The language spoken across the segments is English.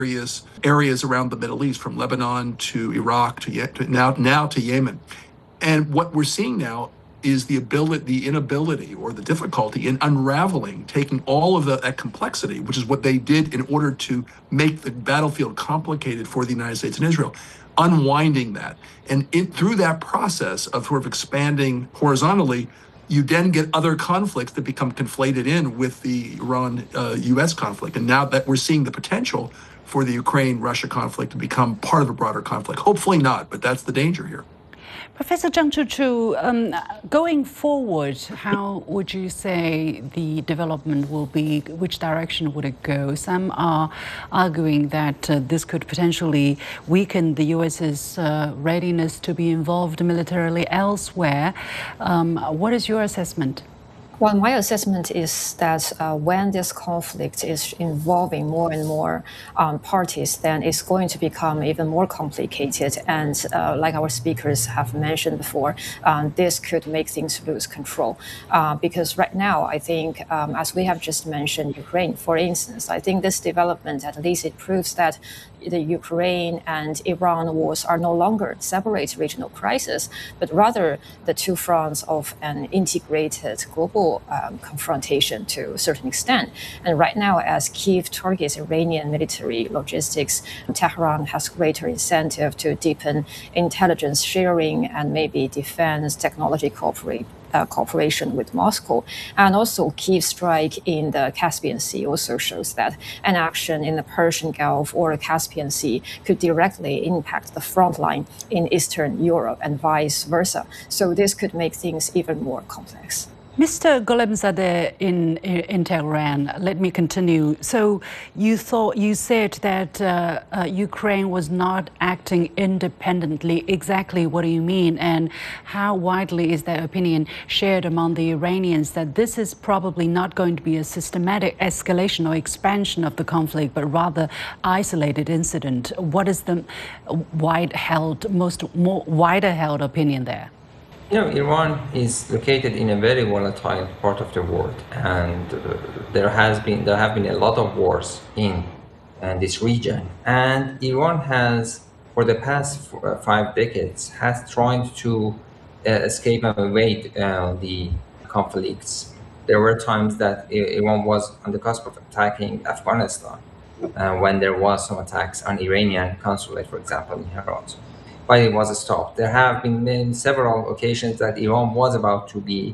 areas around the Middle East, from Lebanon to Iraq now to Yemen. And what we're seeing now is the inability or the difficulty in unraveling, taking all of that complexity, which is what they did in order to make the battlefield complicated for the United States and Israel, unwinding that. And through that process of sort of expanding horizontally, you then get other conflicts that become conflated in with the Iran-US conflict. And now that we're seeing the potential for the Ukraine-Russia conflict to become part of a broader conflict. Hopefully not, but that's the danger here. Professor Zhang Chuchu, going forward, how would you say the development will be? Which direction would it go? Some are arguing that this could potentially weaken the U.S.'s readiness to be involved militarily elsewhere. What is your assessment? Well, my assessment is that when this conflict is involving more and more parties, then it's going to become even more complicated. And like our speakers have mentioned before, this could make things lose control. Because right now, I think, as we have just mentioned, Ukraine, for instance, I think this development, at least it proves that the Ukraine and Iran wars are no longer separate regional crises, but rather the two fronts of an integrated global confrontation to a certain extent. And right now, as Kyiv targets Iranian military logistics, Tehran has greater incentive to deepen intelligence sharing and maybe defense technology cooperation with Moscow. And also Kyiv strike in the Caspian Sea also shows that an action in the Persian Gulf or the Caspian Sea could directly impact the front line in Eastern Europe and vice versa. So this could make things even more complex. Mr. Golemzadeh in Tehran, let me continue. So you said that Ukraine was not acting independently. Exactly what do you mean? And how widely is that opinion shared among the Iranians that this is probably not going to be a systematic escalation or expansion of the conflict, but rather isolated incident? What is the wider held opinion there? You know, Iran is located in a very volatile part of the world, and there have been a lot of wars in this region. And Iran has, for the past 5 decades, has tried to escape and evade the conflicts. There were times that Iran was on the cusp of attacking Afghanistan, when there was some attacks on Iranian consulate, for example, in Herat. But it was stopped. There have been several occasions that Iran was about to be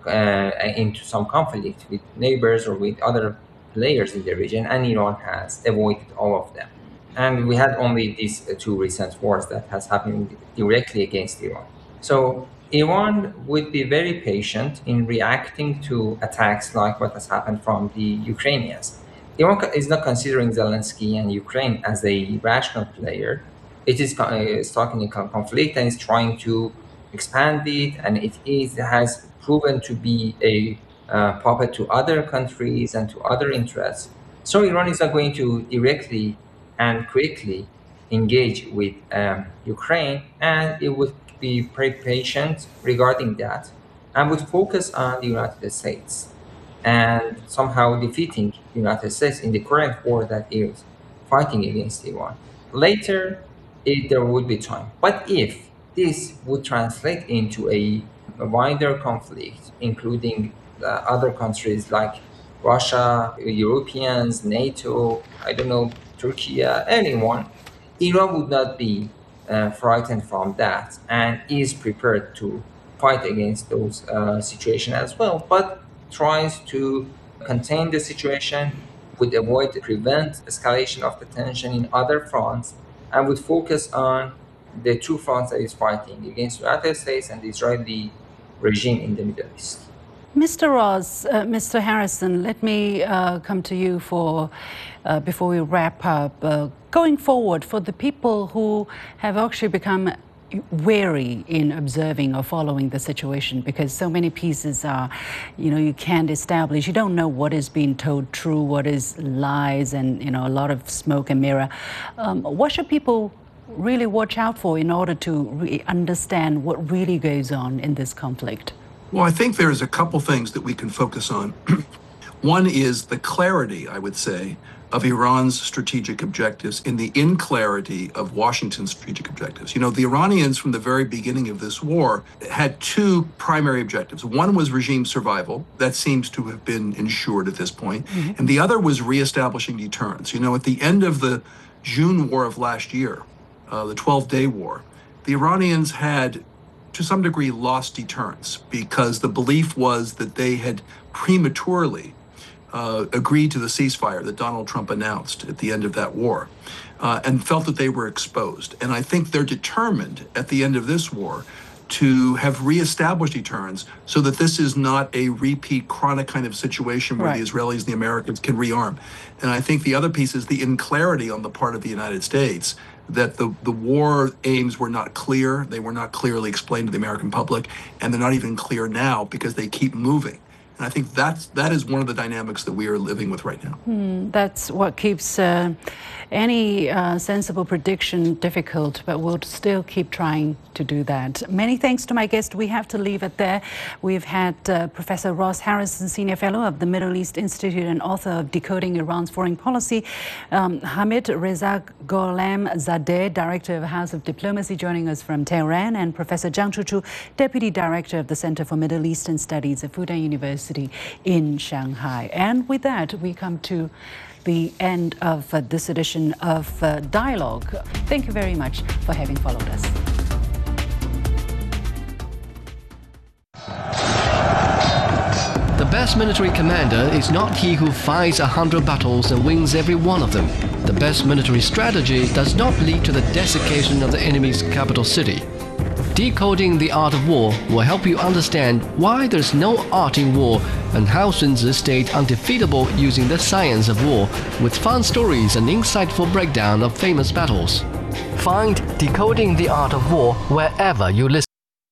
into some conflict with neighbors or with other players in the region, and Iran has avoided all of them. And we had only these 2 recent wars that has happened directly against Iran. So Iran would be very patient in reacting to attacks like what has happened from the Ukrainians. Iran is not considering Zelensky and Ukraine as a rational player. It is stuck in a conflict and is trying to expand it, and has proven to be a puppet to other countries and to other interests. So Iran is not going to directly and quickly engage with Ukraine, and it would be very patient regarding that, and would focus on the United States and somehow defeating the United States in the current war that is fighting against Iran. Later, there would be time. But if this would translate into a wider conflict, including other countries like Russia, Europeans, NATO, I don't know, Turkey, anyone, Iran would not be frightened from that and is prepared to fight against those situations as well, but tries to contain the situation, would prevent escalation of the tension in other fronts, and would focus on the 2 fronts that is fighting against the United States and the Israeli regime in the Middle East. Mr. Ross, Mr. Harrison, let me come to you before we wrap up. Going forward, for the people who have actually become wary in observing or following the situation, because so many pieces are, you can't establish. You don't know what is being told true, what is lies, and, a lot of smoke and mirror. What should people really watch out for in order to understand what really goes on in this conflict? Well, I think there's a couple things that we can focus on. One is the clarity, I would say, of Iran's strategic objectives in the inclarity of Washington's strategic objectives. You know, the Iranians from the very beginning of this war had two primary objectives. One was regime survival. That seems to have been ensured at this point. And the other was reestablishing deterrence. You know, at the end of the June war of last year, the 12-day war, the Iranians had, to some degree, lost deterrence because the belief was that they had prematurely agreed to the ceasefire that Donald Trump announced at the end of that war, and felt that they were exposed. And I think they're determined at the end of this war to have reestablished deterrence so that this is not a repeat chronic kind of situation where the Israelis and the Americans can rearm. And I think the other piece is the inclarity on the part of the United States that the war aims were not clear. They were not clearly explained to the American public, and they're not even clear now because they keep moving. And I think that is one of the dynamics that we are living with right now. That's what keeps any sensible prediction difficult, but we'll still keep trying to do that. Many thanks to my guest. We have to leave it there. We've had Professor Ross Harrison, Senior Fellow of the Middle East Institute and author of Decoding Iran's Foreign Policy, Hamid Reza Gholam Zadeh, Director of House of Diplomacy, joining us from Tehran, and Professor Zhang Chuchu, Deputy Director of the Center for Middle Eastern Studies at Fudan University in Shanghai. And with that, we come to the end of this edition of Dialogue. Thank you very much for having followed us. The best military commander is not he who fights 100 battles and wins every one of them. The best military strategy does not lead to the desiccation of the enemy's capital city. Decoding the Art of War will help you understand why there's no art in war and how Sun Tzu stayed undefeatable using the science of war, with fun stories and insightful breakdown of famous battles. Find Decoding the Art of War wherever you listen.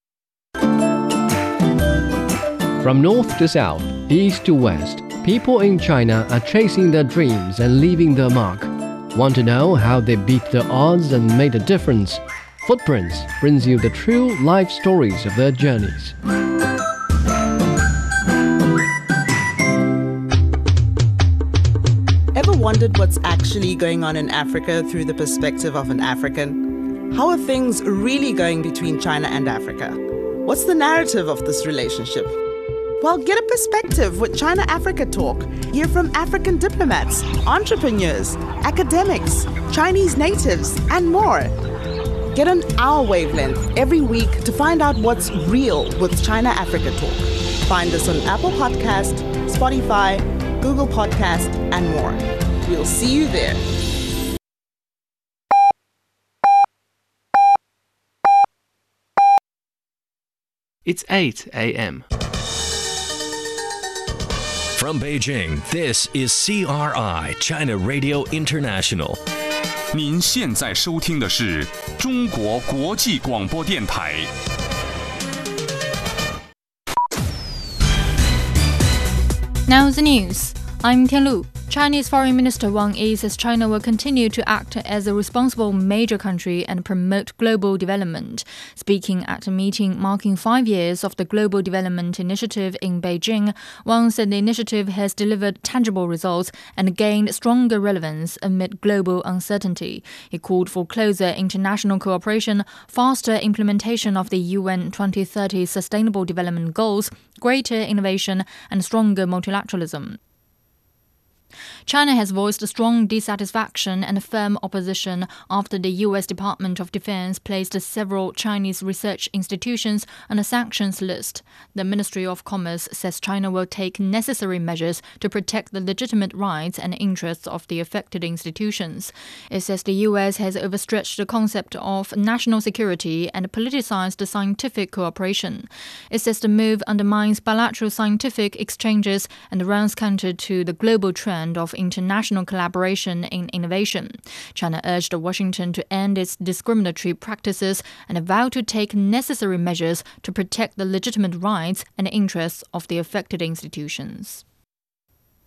From north to south, east to west, people in China are chasing their dreams and leaving their mark. Want to know how they beat the odds and made a difference? Footprints brings you the true life stories of their journeys. Ever wondered what's actually going on in Africa through the perspective of an African? How are things really going between China and Africa? What's the narrative of this relationship? Well, get a perspective with China Africa Talk. Hear from African diplomats, entrepreneurs, academics, Chinese natives, and more. Get on our wavelength every week to find out what's real with China Africa Talk. Find us on Apple Podcast, Spotify, Google Podcast, and more. We'll see you there. It's 8 a.m. From Beijing, this is CRI, China Radio International. 您现在收听的是中国国际广播电台。 Now the news. I'm Tian Lu. Chinese Foreign Minister Wang Yi says China will continue to act as a responsible major country and promote global development. Speaking at a meeting marking 5 years of the Global Development Initiative in Beijing, Wang said the initiative has delivered tangible results and gained stronger relevance amid global uncertainty. He called for closer international cooperation, faster implementation of the UN 2030 Sustainable Development Goals, greater innovation, and stronger multilateralism. China has voiced strong dissatisfaction and firm opposition after the U.S. Department of Defense placed several Chinese research institutions on a sanctions list. The Ministry of Commerce says China will take necessary measures to protect the legitimate rights and interests of the affected institutions. It says the U.S. has overstretched the concept of national security and politicized scientific cooperation. It says the move undermines bilateral scientific exchanges and runs counter to the global trend of international collaboration in innovation. China urged Washington to end its discriminatory practices and vowed to take necessary measures to protect the legitimate rights and interests of the affected institutions.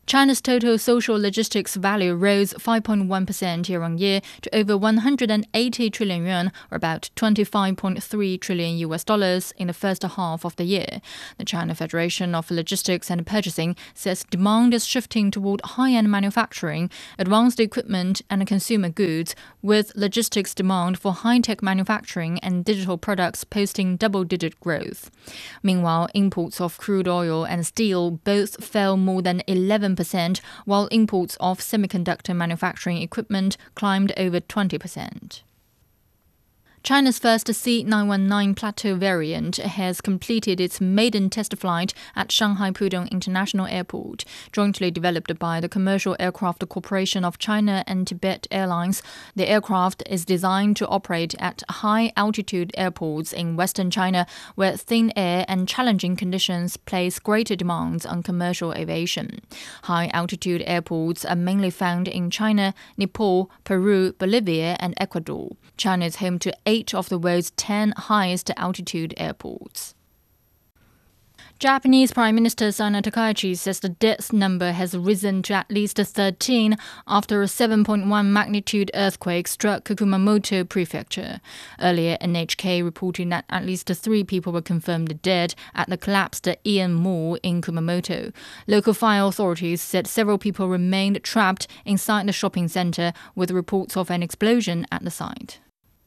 China's total social logistics value rose 5.1% year-on-year to over 180 trillion yuan, or about $25.3 trillion in the first half of the year. The China Federation of Logistics and Purchasing says demand is shifting toward high-end manufacturing, advanced equipment and consumer goods, with logistics demand for high-tech manufacturing and digital products posting double-digit growth. Meanwhile, imports of crude oil and steel both fell more than 11%, while imports of semiconductor manufacturing equipment climbed over 20%. China's first C919 Plateau variant has completed its maiden test flight at Shanghai Pudong International Airport. Jointly developed by the Commercial Aircraft Corporation of China and Tibet Airlines, the aircraft is designed to operate at high-altitude airports in Western China, where thin air and challenging conditions place greater demands on commercial aviation. High-altitude airports are mainly found in China, Nepal, Peru, Bolivia, and Ecuador. China is home to 8 of the world's 10 highest altitude airports. Japanese Prime Minister Sanae Takaichi says the death number has risen to at least 13 after a 7.1 magnitude earthquake struck Kumamoto Prefecture. Earlier, NHK reported that at least 3 people were confirmed dead at the collapsed Ian Mall in Kumamoto. Local fire authorities said several people remained trapped inside the shopping center, with reports of an explosion at the site.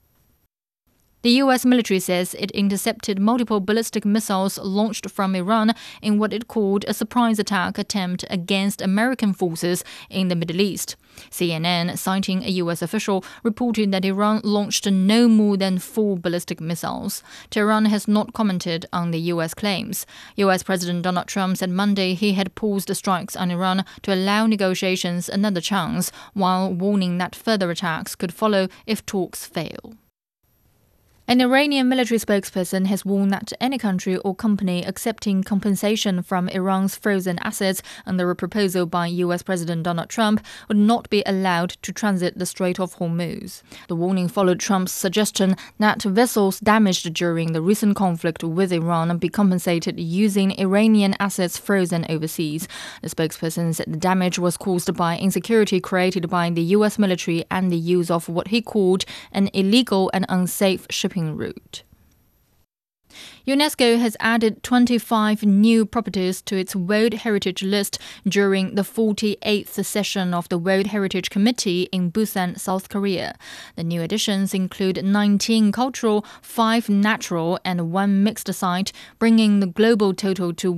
The U.S. military says it intercepted multiple ballistic missiles launched from Iran in what it called a surprise attack attempt against American forces in the Middle East. CNN, citing a U.S. official, reported that Iran launched no more than 4 ballistic missiles. Tehran has not commented on the U.S. claims. U.S. President Donald Trump said Monday he had paused strikes on Iran to allow negotiations another chance, while warning that further attacks could follow if talks fail. An Iranian military spokesperson has warned that any country or company accepting compensation from Iran's frozen assets under a proposal by U.S. President Donald Trump would not be allowed to transit the Strait of Hormuz. The warning followed Trump's suggestion that vessels damaged during the recent conflict with Iran be compensated using Iranian assets frozen overseas. The spokesperson said the damage was caused by insecurity created by the U.S. military and the use of what he called an illegal and unsafe shipping route. UNESCO has added 25 new properties to its World Heritage List during the 48th session of the World Heritage Committee in Busan, South Korea. The new additions include 19 cultural, 5 natural, and 1 mixed site, bringing the global total to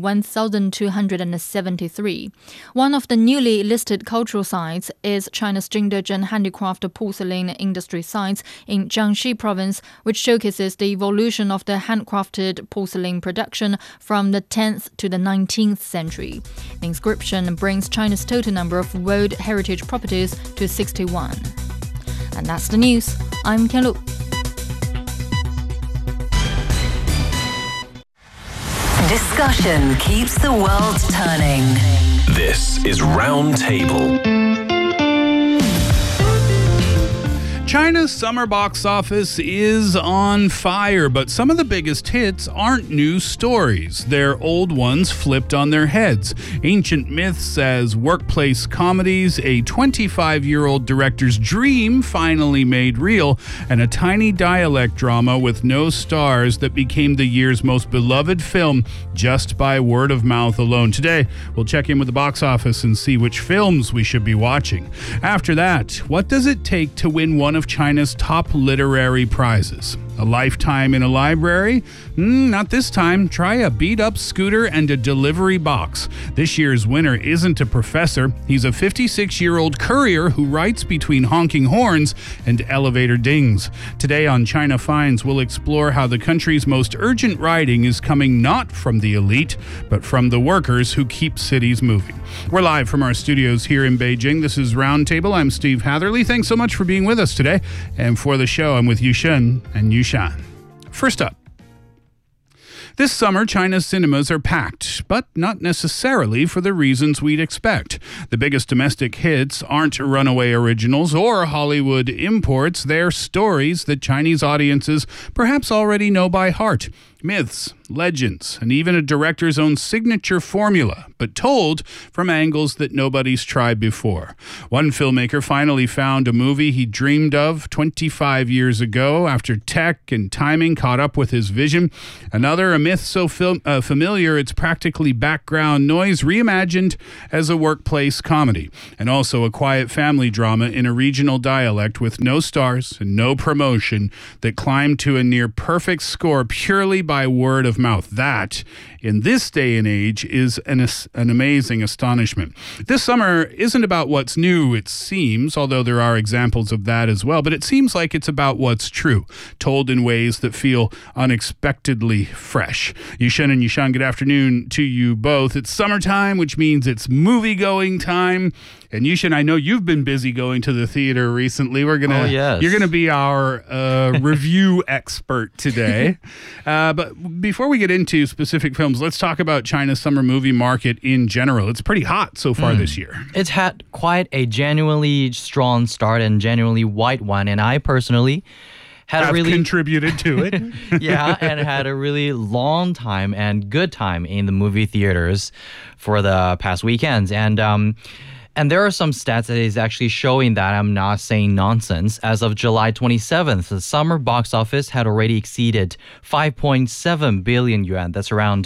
1,273. One of the newly listed cultural sites is China's Jingdezhen Handicraft Porcelain Industry Sites in Jiangxi Province, which showcases the evolution of the handcrafted porcelain production from the 10th to the 19th century. The inscription brings China's total number of World Heritage properties to 61. And that's the news. I'm Tianlu. Discussion keeps the world turning. This is Roundtable. China's summer box office is on fire, but some of the biggest hits aren't new stories. They're old ones flipped on their heads. Ancient myths as workplace comedies, a 25-year-old director's dream finally made real, and a tiny dialect drama with no stars that became the year's most beloved film just by word of mouth alone. Today, we'll check in with the box office and see which films we should be watching. After that, what does it take to win one of China's top literary prizes? A lifetime in a library? Not this time. Try a beat-up scooter and a delivery box. This year's winner isn't a professor. He's a 56-year-old courier who writes between honking horns and elevator dings. Today on China Finds, we'll explore how the country's most urgent writing is coming not from the elite, but from the workers who keep cities moving. We're live from our studios here in Beijing. This is Roundtable. I'm Steve Hatherley. Thanks so much for being with us today. And for the show, I'm with Yushen and Yushan. First up, this summer, China's cinemas are packed, but not necessarily for the reasons we'd expect. The biggest domestic hits aren't runaway originals or Hollywood imports. They're stories that Chinese audiences perhaps already know by heart. Myths legends, and even a director's own signature formula, but told from angles that nobody's tried before. One filmmaker finally found a movie he dreamed of 25 years ago after tech and timing caught up with his vision. Another, a myth so familiar it's practically background noise, reimagined as a workplace comedy, and also a quiet family drama in a regional dialect with no stars and no promotion that climbed to a near perfect score purely by word of mouth. That, in this day and age, is an amazing astonishment. This summer isn't about what's new, it seems, although there are examples of that as well, but it seems like it's about what's true, told in ways that feel unexpectedly fresh. Yushen and Yishan, good afternoon to you both. It's summertime, which means it's movie-going time. And Yushen, I know you've been busy going to the theater recently. You're gonna be our review expert today. But before we get into specific films, let's talk about China's summer movie market in general. It's pretty hot so far this year. It's had quite a genuinely strong start and genuinely wide one, and I personally have really contributed to it. Yeah, and had a really long time and good time in the movie theaters for the past weekends. And there are some stats that is actually showing that I'm not saying nonsense. As of July 27th, the summer box office had already exceeded 5.7 billion yuan. That's around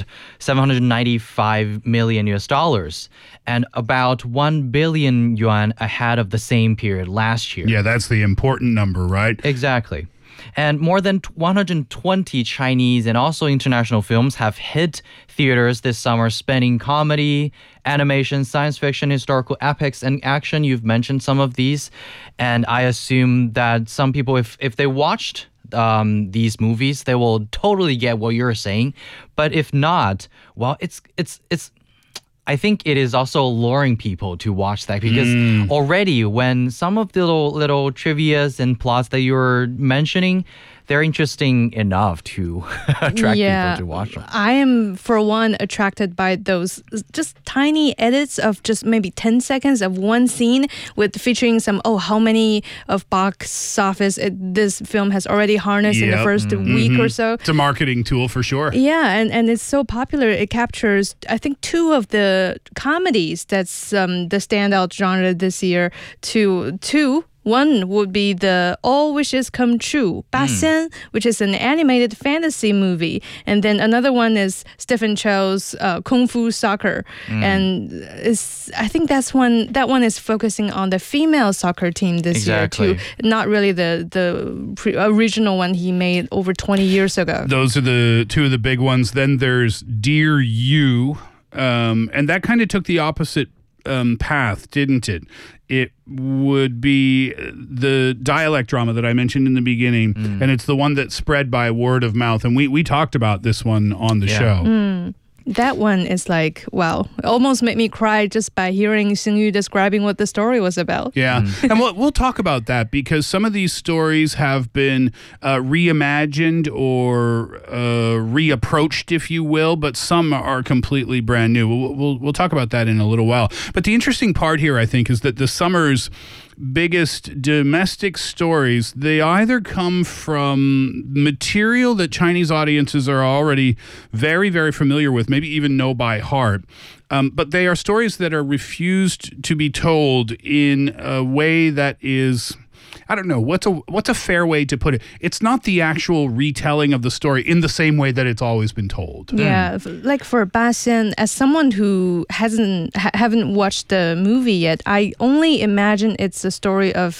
$795 million US dollars, and about 1 billion yuan ahead of the same period last year. Yeah, that's the important number, right? Exactly. And more than 120 Chinese and also international films have hit theaters this summer, spanning comedy, animation, science fiction, historical epics, and action. You've mentioned some of these. And I assume that some people, if they watched these movies, they will totally get what you're saying. But if not, well, it's I think it is also luring people to watch that, because already when some of the little trivias and plots that you're mentioning, they're interesting enough to attract people to watch them. I am, for one, attracted by those just tiny edits of just maybe 10 seconds of one scene with featuring some, how many of box office this film has already harnessed in the first week or so. It's a marketing tool for sure. Yeah, and it's so popular. It captures, I think, two of the comedies that's the standout genre this year. One would be the All Wishes Come True, Ba Xian, which is an animated fantasy movie. And then another one is Stephen Chow's Kung Fu Soccer. And I think that one is focusing on the female soccer team this year too. Not really the original one he made over 20 years ago. Those are the two of the big ones. Then there's Dear You, and that kind of took the opposite path, didn't it? It would be the dialect drama that I mentioned in the beginning, and it's the one that spread by word of mouth. And we talked about this one on the show. That one is like, wow, it almost made me cry just by hearing Xingyu describing what the story was about. Yeah, and we'll talk about that, because some of these stories have been reimagined or reapproached, if you will, but some are completely brand new. We'll talk about that in a little while. But the interesting part here, I think, is that the summer's biggest domestic stories, they either come from material that Chinese audiences are already very, very familiar with, maybe even know by heart, but they are stories that are refused to be told in a way that is, I don't know, what's a fair way to put it? It's not the actual retelling of the story in the same way that it's always been told. Yeah, like for Ba Xian, as someone who haven't watched the movie yet, I only imagine it's a story of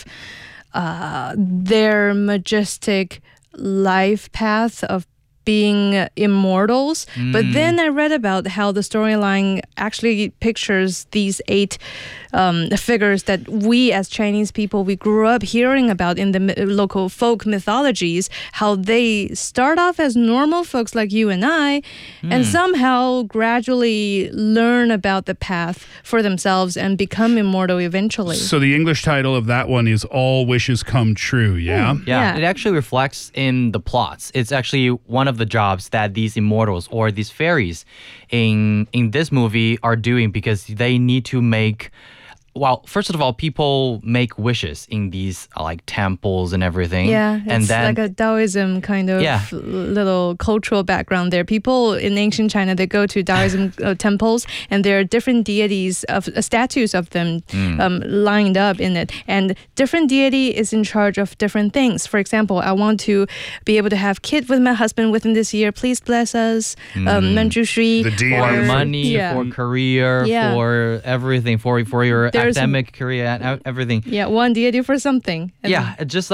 their majestic life path of being immortals. But then I read about how the storyline actually pictures these 8 figures that we as Chinese people, we grew up hearing about in the local folk mythologies, how they start off as normal folks like you and I, and somehow gradually learn about the path for themselves and become immortal eventually. So the English title of that one is All Wishes Come True, yeah? Yeah, it actually reflects in the plots. It's actually one of the jobs that these immortals or these fairies in this movie are doing, because they need to make well, first of all, people make wishes in these like temples and everything. Yeah, and it's then like a Taoism kind of little cultural background there. People in ancient China, they go to Taoism temples, and there are different deities of statues of them lined up in it, and different deity is in charge of different things. For example, I want to be able to have kid with my husband within this year. Please bless us. Manju Shri. The deity for money, for career, for everything, for your academic career and everything. Yeah, one deity for something. And just